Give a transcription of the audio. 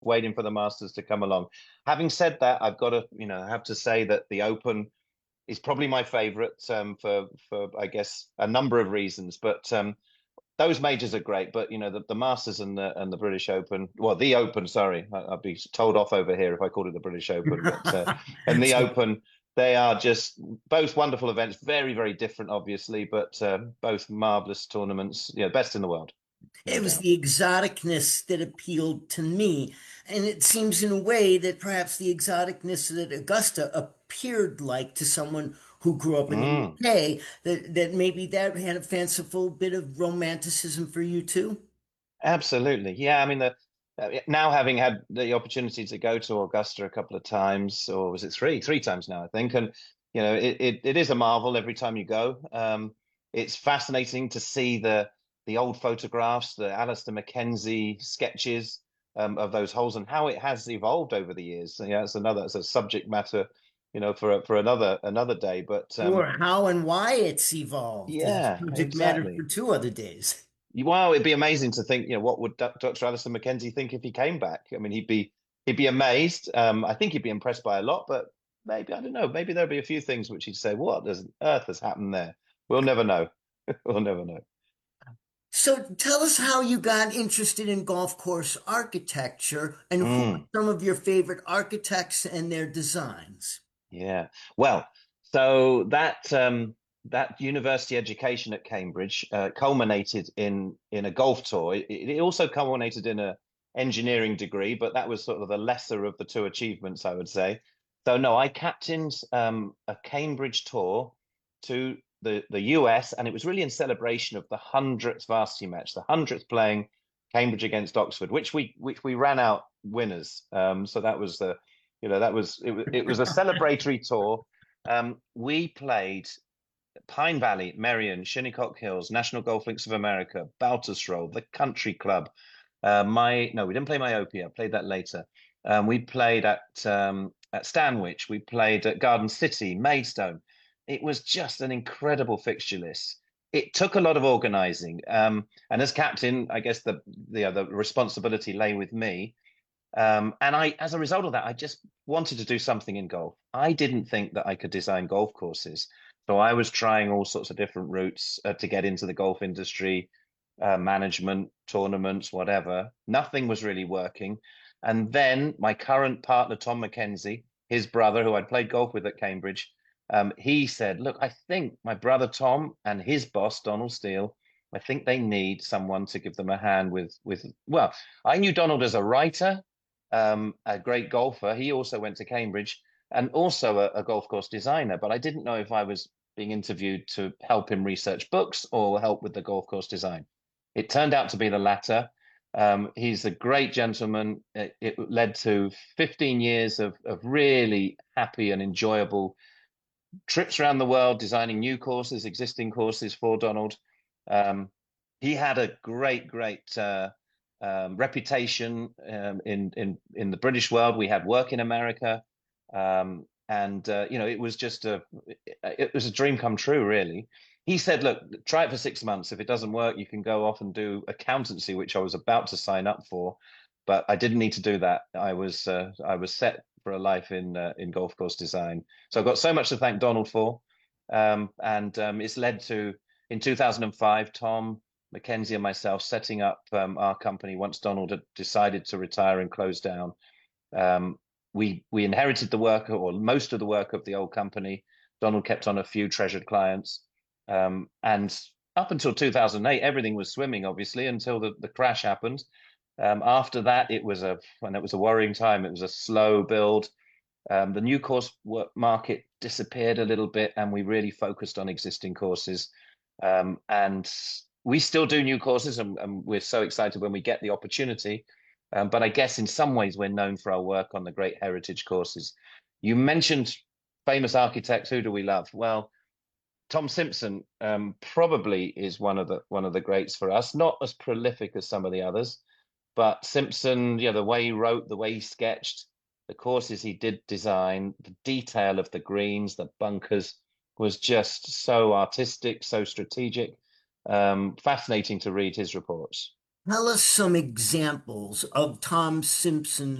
waiting for the Masters to come along. Having said that, I've got to, I have to say that the Open is probably my favorite for I guess a number of reasons. But those majors are great. But the Masters and the British Open, well, the Open, sorry, I'd be told off over here if I called it the British Open, but and the So Open. They are just both wonderful events, very, very different, obviously, but both marvelous tournaments. Best in the world, no it was doubt. the exoticness that appealed to me. And it seems in a way that perhaps the exoticness that Augusta appeared like to someone who grew up in the Mm. UK, that maybe that had a fanciful bit of romanticism for you too. Absolutely. Yeah. I mean, now having had the opportunity to go to Augusta a couple of times, or was it three? Three times now, I think. And, it is a marvel every time you go. It's fascinating to see the old photographs, the Alistair Mackenzie sketches of those holes and how it has evolved over the years. So, yeah, it's a subject matter, for another day. But Or how and why it's evolved is yeah, subject matter for exactly. 2 other days. Wow, it'd be amazing to think, what would Dr. Alistair Mackenzie think if he came back? I mean, he'd be amazed. I think he'd be impressed by a lot, but maybe I don't know. Maybe there'll be a few things which he'd say, "What on earth has happened there?" We'll never know. We'll never know. So tell us how you got interested in golf course architecture and who are Mm, some of your favorite architects and their designs. yeah. Well, so that university education at Cambridge culminated in a golf tour. It also culminated in a engineering degree, but that was sort of the lesser of the two achievements, I would say. So no, I captained a Cambridge tour to the US, and it was really in celebration of the 100th varsity match, the 100th playing Cambridge against Oxford, which we ran out winners. So that was it was a celebratory tour. We played Pine Valley, Merion, Shinnecock Hills, National Golf Links of America, Baltusrol, the Country Club. My no, we didn't play Myopia. Played that later. We played at Stanwich. We played at Garden City, Maidstone. It was just an incredible fixture list. It took a lot of organising, and as captain, I guess the responsibility lay with me. And as a result of that, I just wanted to do something in golf. I didn't think that I could design golf courses. So I was trying all sorts of different routes to get into the golf industry, management, tournaments, whatever. Nothing was really working. And then my current partner, Tom Mackenzie, his brother, who I'd played golf with at Cambridge, he said, "Look, I think my brother Tom and his boss, Donald Steele, I think they need someone to give them a hand well, I knew Donald as a writer, a great golfer. He also went to Cambridge and also a golf course designer, but I didn't know if I was being interviewed to help him research books or help with the golf course design. It turned out to be the latter. He's a great gentleman. It led to 15 years of really happy and enjoyable trips around the world, designing new courses, existing courses for Donald. Um, he had a great reputation in the British world. We had work in America, and it was a dream come true, really. He said, "Look, try it for 6 months. If it doesn't work, you can go off and do accountancy," which I was about to sign up for, but I didn't need to do that. I was set for a life in golf course design. So I've got so much to thank Donald for, and it's led to in 2005, Tom Mackenzie and myself setting up our company once Donald had decided to retire and close down. Um, we inherited the work or most of the work of the old company. Donald kept on a few treasured clients, and up until 2008, everything was swimming, obviously, until the crash happened. After that, it was a worrying time. It was a slow build. The new course market disappeared a little bit, and we really focused on existing courses. And we still do new courses, and we're so excited when we get the opportunity. But I guess in some ways, we're known for our work on the great heritage courses. You mentioned famous architects. Who do we love? Well, Tom Simpson probably is one of the greats for us. Not as prolific as some of the others, but Simpson, the way he wrote, the way he sketched, the courses he did design, the detail of the greens, the bunkers was just so artistic, so strategic. Fascinating to read his reports. Tell us some examples of Tom Simpson's